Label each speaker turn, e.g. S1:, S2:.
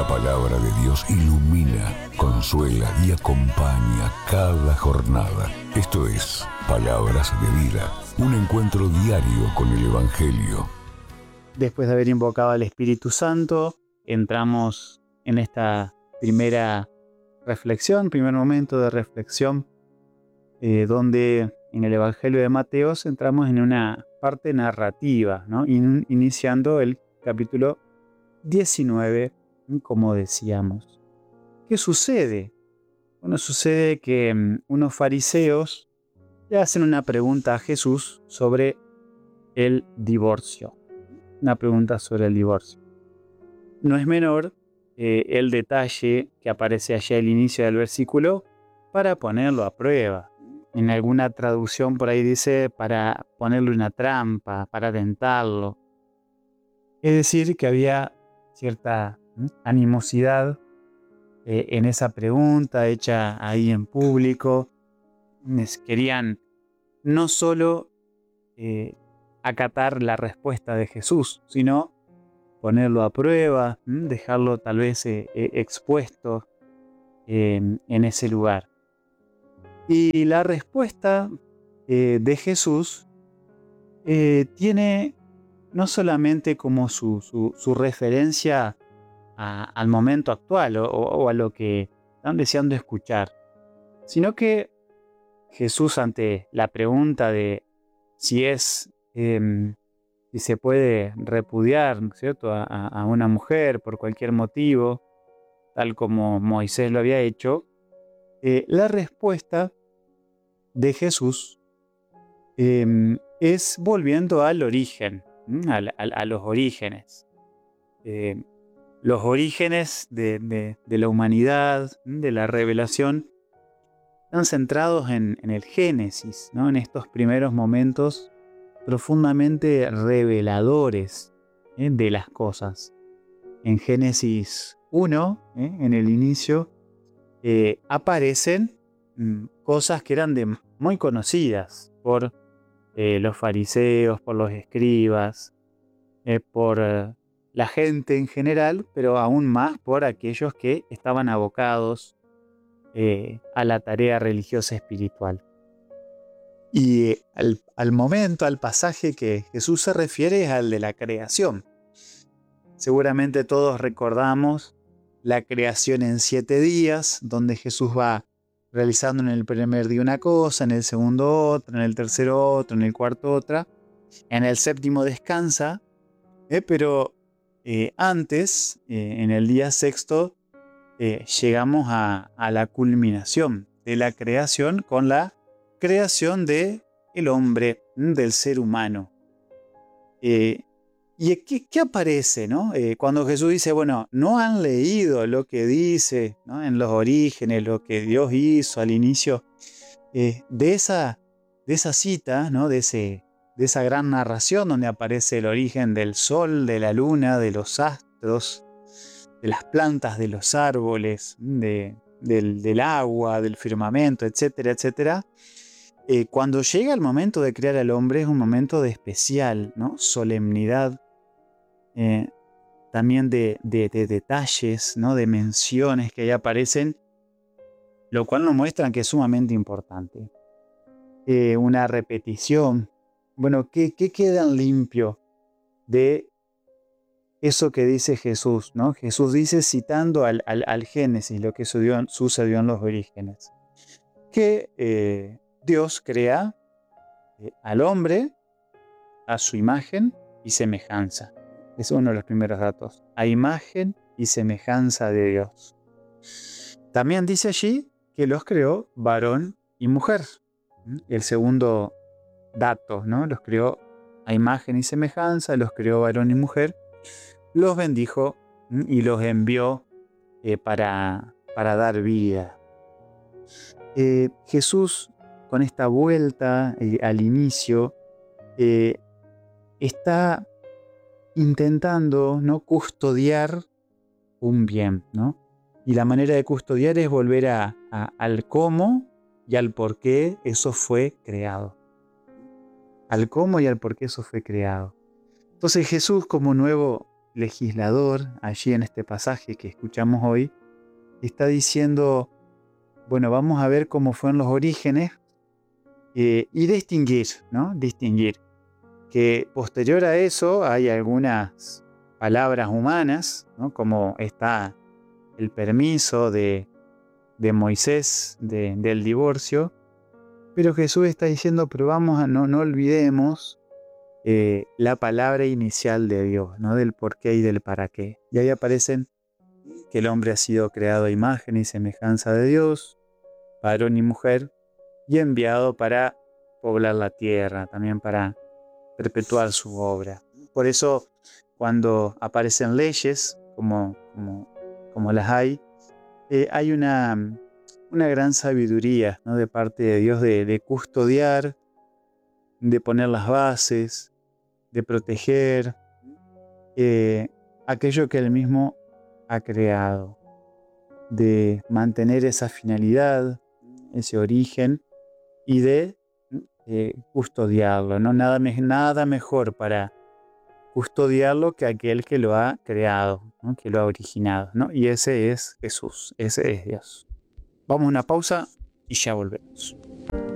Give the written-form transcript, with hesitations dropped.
S1: La palabra de Dios ilumina, consuela y acompaña cada jornada. Esto es Palabras de Vida, un encuentro diario con el Evangelio.
S2: Después de haber invocado al Espíritu Santo, entramos en esta primera reflexión, primer momento de reflexión, donde en el Evangelio de Mateo entramos en una parte narrativa, ¿no? Iniciando el capítulo 19, como decíamos. ¿Qué sucede? Bueno, sucede que unos fariseos le hacen una pregunta a Jesús sobre el divorcio. Una pregunta sobre el divorcio. No es menor el detalle que aparece allá al inicio del versículo para ponerlo a prueba. En alguna traducción por ahí dice para ponerle una trampa, para tentarlo. Es decir, que había cierta animosidad en esa pregunta hecha ahí en público. Querían no solo acatar la respuesta de Jesús, sino ponerlo a prueba, dejarlo tal vez expuesto en ese lugar. Y la respuesta de Jesús tiene no solamente como su referencia al momento actual o a lo que están deseando escuchar, sino que Jesús, ante la pregunta de si se puede repudiar, ¿no es cierto?, a una mujer por cualquier motivo, tal como Moisés lo había hecho, la respuesta de Jesús es volviendo al origen, a los orígenes. Los orígenes de la humanidad, de la revelación, están centrados en el Génesis, ¿no? En estos primeros momentos profundamente reveladores de las cosas. En Génesis 1, en el inicio, aparecen cosas que eran muy conocidas por los fariseos, por los escribas, por la gente en general, pero aún más por aquellos que estaban abocados a la tarea religiosa espiritual. Y al momento, al pasaje que Jesús se refiere es al de la creación. Seguramente todos recordamos la creación en 7 días, donde Jesús va realizando en el primer día una cosa, en el segundo otra, en el tercero otra, en el cuarto otra. En el séptimo descansa, pero antes, en el día sexto, llegamos a la culminación de la creación con la creación del hombre, del ser humano. ¿Y qué aparece, ¿no? Cuando Jesús dice, bueno, no han leído lo que dice, ¿no?, en los orígenes, lo que Dios hizo al inicio de esa cita, ¿no?, de esa gran narración donde aparece el origen del sol, de la luna, de los astros, de las plantas, de los árboles, del agua, del firmamento, etcétera, etcétera. Cuando llega el momento de crear al hombre es un momento de especial, ¿no?, solemnidad, también de detalles, ¿no?, de menciones que ahí aparecen, lo cual nos muestran que es sumamente importante. Una repetición. Bueno, ¿qué queda limpio de eso que dice Jesús, ¿no? Jesús dice, citando al Génesis, lo que sucedió en los orígenes, que Dios crea al hombre a su imagen y semejanza. Es uno de los primeros datos. A imagen y semejanza de Dios. También dice allí que los creó varón y mujer. El segundo dato, ¿no? Los creó a imagen y semejanza, los creó varón y mujer. Los bendijo y los envió para dar vida. Jesús, con esta vuelta al inicio, está intentando, ¿no?, custodiar un bien, ¿no? Y la manera de custodiar es volver al cómo y al por qué eso fue creado. Al cómo y al por qué eso fue creado. Entonces Jesús, como nuevo legislador, allí en este pasaje que escuchamos hoy, está diciendo, bueno, vamos a ver cómo fueron los orígenes y distinguir, ¿no? Distinguir. Que posterior a eso hay algunas palabras humanas, ¿no? Como está el permiso de Moisés del divorcio, pero Jesús está diciendo, pero no olvidemos la palabra inicial de Dios, ¿no? Del por qué y del para qué. Y ahí aparecen que el hombre ha sido creado a imagen y semejanza de Dios, varón y mujer, y enviado para poblar la tierra, también para perpetuar su obra. Por eso, cuando aparecen leyes, como las hay una gran sabiduría, ¿no? De parte de Dios de custodiar, de poner las bases, de proteger aquello que Él mismo ha creado, de mantener esa finalidad, ese origen y de custodiarlo, ¿no? Nada mejor para custodiarlo que aquel que lo ha creado, ¿no? Que lo ha originado, ¿no? Y ese es Jesús, ese es Dios. Vamos a una pausa y ya volvemos.